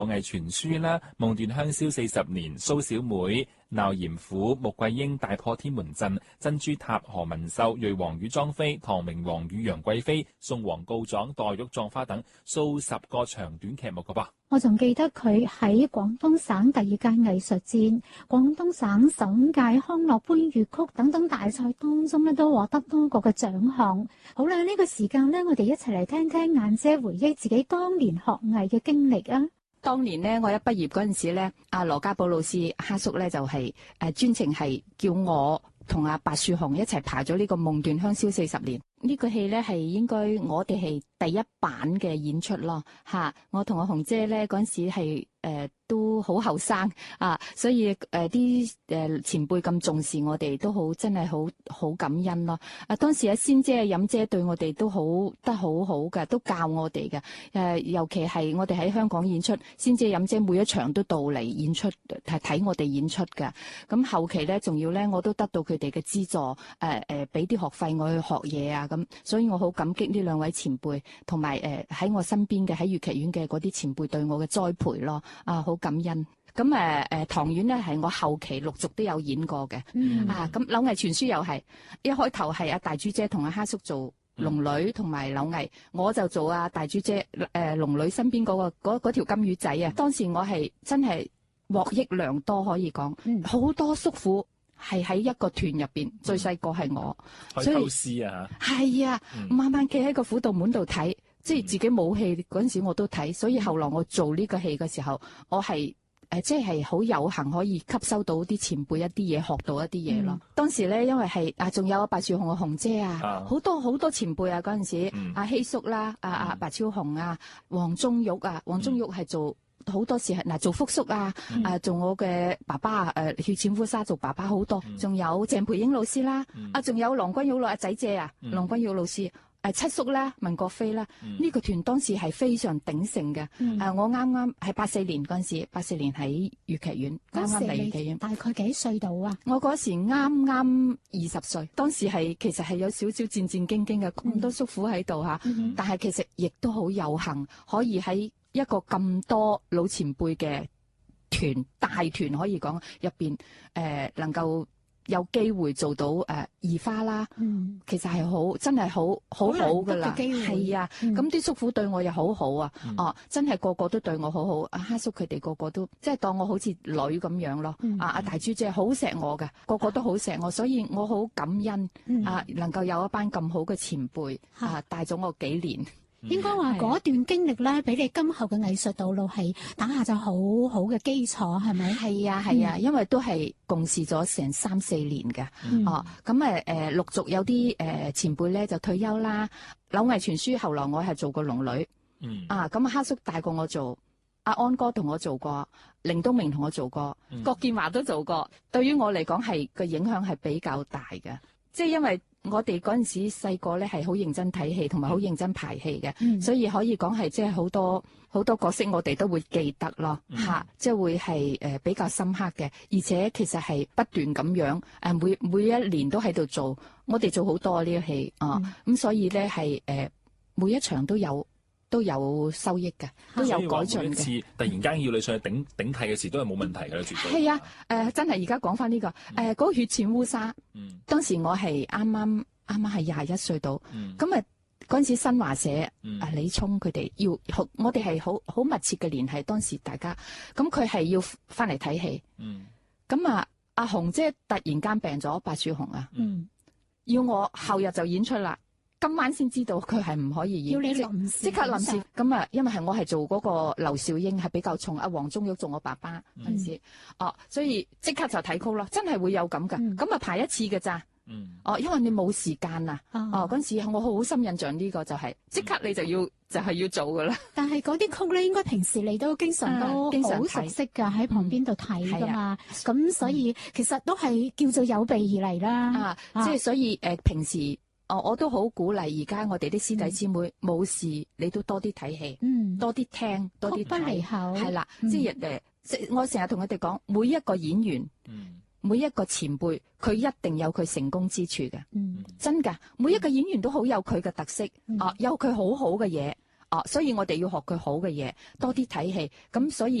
藝傳書啦，夢斷香消40年，蘇小妹、鬧嚴府、穆桂英大破天門陣、珍珠塔、何文秀、瑞王與莊妃、唐明皇與楊貴妃、宋皇告狀、黛玉葬花等數十個長短劇目㗎噃。 我仲記得佢喺廣東省第2屆藝術節、廣東省首屆康樂杯粵曲等等大賽當中咧，都獲得多個嘅獎項。好啦，呢個時間咧，我哋一齊嚟聽聽雁姐回憶自己當年學藝嘅經歷啊！ 當年咧，我一畢業嗰陣時咧，阿羅家寶老師蝦叔咧就係專程係叫我同阿白樹紅一齊排咗呢個《夢斷香消40年》呢個戲咧，係應該我哋係第一版嘅演出咯嚇。我同阿紅姐咧嗰陣時係都好後生啊，所以啲前輩咁重視我哋，都好真係好感恩咯。當時阿仙姐、飲姐對我哋都好好嘅，都教我哋嘅。尤其係我哋喺香港演出，仙姐、飲姐每一場都到嚟演出，係睇我哋演出嘅。咁後期咧，仲要咧，我都得到佢哋嘅資助，俾啲學費我去學嘢啊咁。所以我好感激呢兩位前輩，同埋喺我身邊嘅喺粵劇院嘅嗰啲前輩對我嘅栽培咯。好感恩。咁唐苑咧係我後期陸續都有演過嘅。咁柳毅傳書又係一開頭係阿大珠姐同阿蝦叔做龍女同埋柳毅，我就做阿大珠姐龍女身邊嗰條金魚仔啊。當時我係真係獲益良多，可以講好多叔父係喺一個團入邊，最細個係我，所以開師啊， 係啊，慢慢企喺個輔導門度睇。即係自己冇戲嗰陣時我都睇，所以後來我做呢個戲嘅時候，我係即係好有幸可以吸收到啲前輩一啲嘢，學到一啲嘢咯。當時咧，因為係仲有白樹紅嘅紅姐啊，好多前輩啊嗰陣時，阿希叔啦，阿白超紅啊，黃宗玉啊，黃宗玉係做好多時係做福叔啊，做我嘅爸爸血濺夫沙做爸爸好多，仲有鄭培英老師啦，仲有郎君玉阿仔姐啊，郎君玉老師。七叔啦，文國飛啦，呢個團當時係非常鼎盛嘅。我啱啱係84年嗰陣時，84年喺粵劇院啱啱嚟粵劇院。 大概幾歲到啊？ 我嗰時啱啱20歲，當時其實係有少少戰戰兢兢嘅，咁多叔父喺度嚇，但係其實亦都好有幸可以喺一個咁多老前輩嘅大團可以講入邊能夠有機會做到二花啦，其實係真係好噶啦，係啊，咁啲叔父對我又好好啊，真係個個都對我好好，阿蝦叔佢哋個個都即係當我好似女咁樣咯，阿大珠姐好錫我嘅，個個都好錫我，所以我好感恩能夠有一班咁好嘅前輩帶咗我幾年。 應該話嗰段經歷咧，俾你今後嘅藝術道路係打下咗好好嘅基礎，係咪？ 係啊，因為都係共事咗成3-4年嘅。咁陸續有啲前輩咧就退休啦。柳毅傳書後來我係做過龍女。咁蝦叔帶過我做，阿安哥同我做過，凌東明同我做過，郭建華都做過。對於我嚟講係個影響係比較大嘅，即係因為我哋嗰陣時細個咧係好認真睇戲，同埋好認真排戲嘅，所以可以講係即係好多角色我哋都會記得咯，即係會係比較深刻嘅，而且其實係不斷咁樣每一年都喺度做，我哋做好多呢個戲咁所以咧係每一場都有收益嘅，都有改進嘅。每一次突然間要你上去頂替嘅時，都係冇問題㗎啦，絕對。 係啊，真係而家講翻呢個嗰個血濺烏紗，當時我係啱啱係21歲到，咁嗰陣時新華社李聰佢哋要我哋係好密切嘅聯繫，當時大家咁佢係要翻嚟睇戲，咁阿紅姐突然間病咗，白樹紅啊，要我後日就演出啦。今晚先知道佢係唔可以演， 要你即刻臨時咁因為係我係做嗰個劉少英係比較重，阿黃宗玉做我爸爸嗰陣時，所以即刻就睇 call 咯，真係會有咁噶，咁排一次㗎咋，因為你冇時間啊，嗰陣時我好深印象呢個就係即刻你就係要做噶啦。 但係嗰啲曲咧，應該平時你都經常都好熟悉㗎，喺旁邊度睇㗎嘛，咁所以其實都係叫做有備而嚟啦。 即係所以平時。我都好鼓勵而家我哋啲師弟師妹冇事，你都多啲睇戲，多啲聽，多啲睇。曲不離口。係啦，即係我成日同佢哋講，每一個演員，每一個前輩，佢一定有佢成功之處嘅。真㗎，每一個演員都好有佢嘅特色，有佢好好嘅嘢。 所以我哋要學佢好嘅嘢，多啲睇戲。咁所以